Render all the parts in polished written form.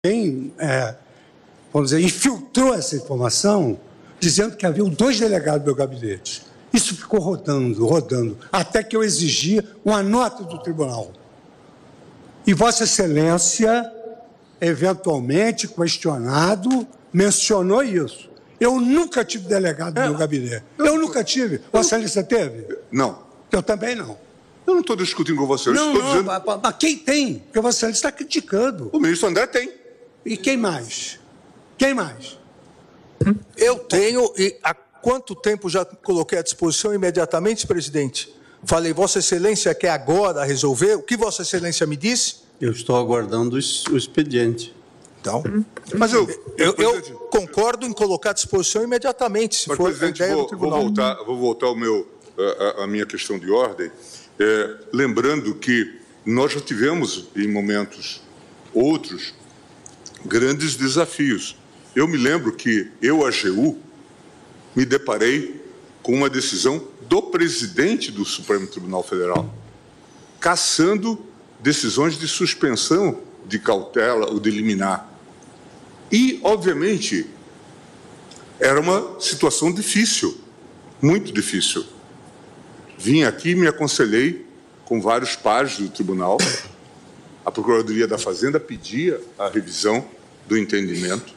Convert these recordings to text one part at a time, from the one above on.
Quem, vamos dizer, infiltrou essa informação, dizendo que havia 2 delegados do meu gabinete. Isso ficou rodando, até que eu exigi uma nota do tribunal. E Vossa Excelência, eventualmente, questionado, mencionou isso. Eu nunca tive delegado no meu gabinete. Eu nunca tive. Vossa Excelência teve? Não. Eu também não. Eu não estou discutindo com você. Eu Não, estou dizendo... mas quem tem? Porque Vossa Excelência está criticando. O ministro André tem. E quem mais? Quem mais? Eu tenho, e há quanto tempo já coloquei à disposição imediatamente, presidente? Falei, Vossa Excelência quer agora resolver? O que Vossa Excelência me disse? Eu estou aguardando o expediente. Então, Mas eu concordo em colocar à disposição imediatamente, se Mas, for a presidente, ideia do tribunal. vou voltar à minha questão de ordem, lembrando que nós já tivemos, em momentos outros, grandes desafios. Eu me lembro que eu, AGU, me deparei com uma decisão do presidente do Supremo Tribunal Federal, cassando decisões de suspensão de cautela ou de liminar. E, obviamente, era uma situação difícil, muito difícil. Vim aqui e me aconselhei com vários pares do tribunal. A Procuradoria da Fazenda pedia a revisão do entendimento.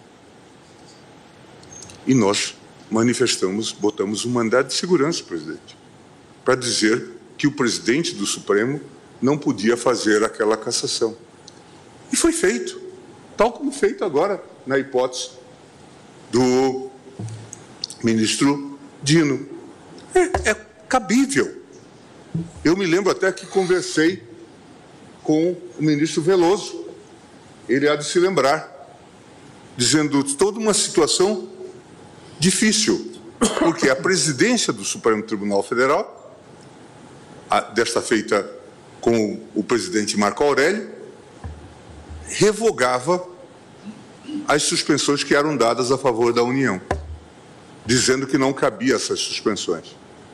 E nós manifestamos, botamos um mandado de segurança, presidente, para dizer que o presidente do Supremo não podia fazer aquela cassação. E foi feito, tal como feito agora, na hipótese do ministro Dino. É cabível. Eu me lembro até que conversei com o ministro Veloso, ele há de se lembrar, dizendo toda uma situação difícil, porque a presidência do Supremo Tribunal Federal, desta feita com o presidente Marco Aurélio, revogava as suspensões que eram dadas a favor da União, dizendo que não cabia essas suspensões.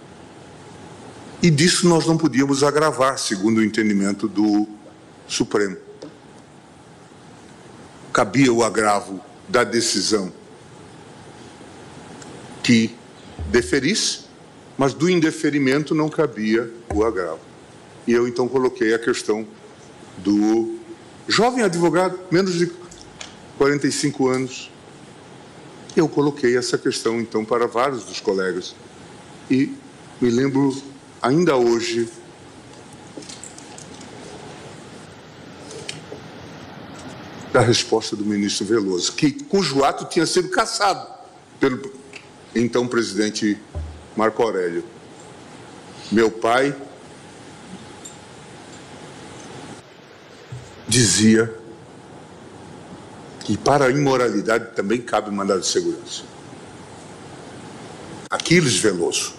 E disso nós não podíamos agravar, segundo o entendimento do Supremo. Cabia o agravo da decisão que deferisse, mas do indeferimento não cabia o agravo. E eu, então, coloquei a questão do jovem advogado, menos de 45 anos. Eu coloquei essa questão, então, para vários dos colegas. E me lembro, ainda hoje, da resposta do ministro Veloso, cujo ato tinha sido cassado pelo então presidente Marco Aurélio. Meu pai dizia que para a imoralidade também cabe mandado de segurança. Aquiles Veloso.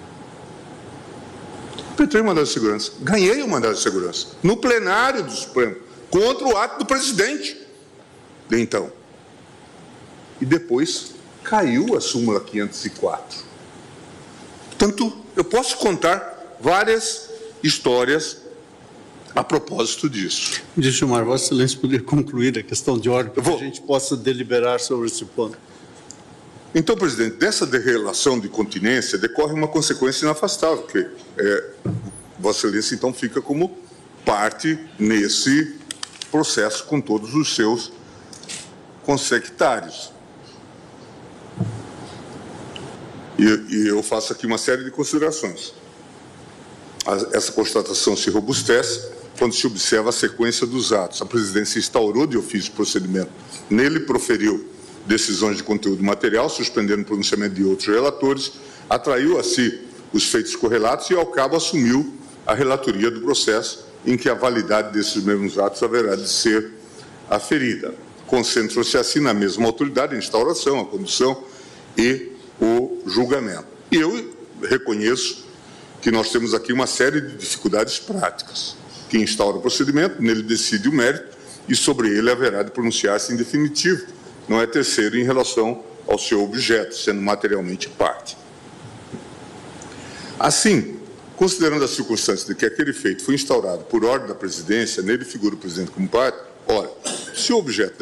Petrei o mandado de segurança. Ganhei o mandado de segurança no plenário do Supremo, contra o ato do presidente de então. E depois caiu a súmula 504. Portanto, eu posso contar várias histórias a propósito disso. Gilmar, Vossa Excelência poderia concluir a questão de ordem para que a gente possa deliberar sobre esse ponto. Então, presidente, dessa relação de continência decorre uma consequência inafastável, que Vossa Excelência, então, fica como parte nesse processo com todos os seus consectários. E eu faço aqui uma série de considerações. Essa constatação se robustece quando se observa a sequência dos atos. A presidência instaurou de ofício o procedimento. Nele proferiu decisões de conteúdo material, suspendendo o pronunciamento de outros relatores, atraiu a si os feitos correlatos e, ao cabo, assumiu a relatoria do processo, em que a validade desses mesmos atos haverá de ser aferida. Concentram-se assim na mesma autoridade a instauração, a condução e o julgamento. E eu reconheço que nós temos aqui uma série de dificuldades práticas. Quem instaura o procedimento, nele decide o mérito e sobre ele haverá de pronunciar-se em definitivo. Não é terceiro em relação ao seu objeto, sendo materialmente parte. Assim, considerando a circunstância de que aquele feito foi instaurado por ordem da presidência, nele figura o presidente como parte, ora, esse o objeto